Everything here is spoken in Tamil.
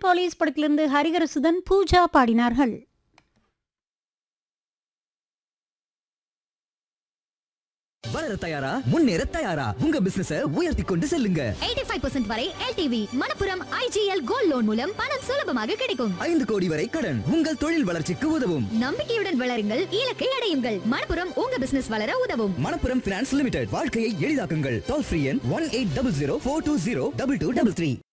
போலீஸ் படத்திலிருந்து ஹரிஹரசுதன் பூஜா பாடினார்கள். வளர தயாரா, முன்னேற தயாரா, உங்க பிசினஸ உயர்த்தி கொண்டு செல்லுங்க. 85% வரை LTV Manappuram IGL gold loan மூலம் பணம் சுலபமாக கிடைக்கும். 5 கோடி வரை கடன் உங்கள் தொழில் வளர்ச்சிக்கு உதவும். நம்பிக்கையுடன் வளருங்கள், இலக்கை அடையுங்கள். மணப்புரம் உங்க பிசினஸ் வளர உதவும். மணப்புரம் பினான்ஸ் லிமிடெட், வாழ்க்கையை எளிதாக்குங்கள். டோல் ஃப்ரீ எண் 1800 420 2233.